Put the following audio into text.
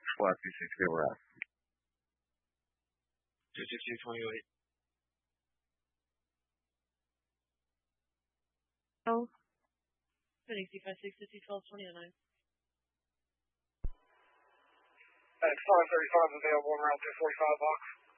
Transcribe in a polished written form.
Flat 260, we're out. 260-28. Oh. 560-1229. 535 available around 245 box.